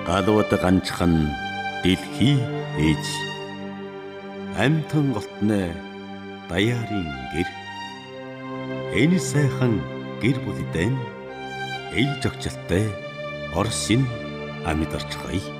галууд ганчхан дэлхий ээж амтан голтны даяарын гэр энэ сайхан гэр бүлдэн ээлж огчлолтой Орсын амьдарч гай.